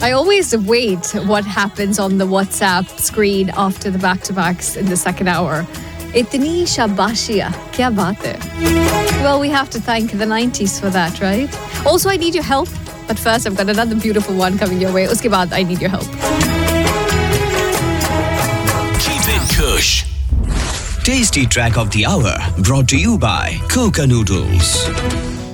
I always wait what happens on the WhatsApp screen after the back-to-backs in the second hour. Itni shabashiya, kya baat hai? Well, we have to thank the 90s for that, right? Also, I need your help. But first, I've got another beautiful one coming your way. Uske baad, I need your help. Keep it Kush. Tasty track of the hour brought to you by Coca Noodles.